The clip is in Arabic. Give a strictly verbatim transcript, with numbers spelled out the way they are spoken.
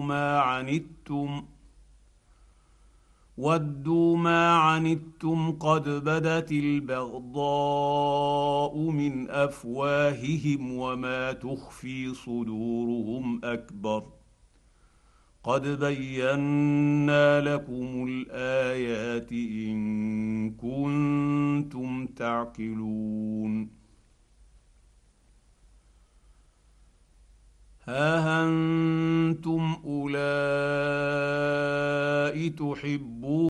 ما عنتم ودوا ما عنتم قد بدت البغضاء من افواههم وما تخفي صدورهم اكبر قد بينا لكم الايات ان كنتم تعقلون ها انتم اولئك تحبون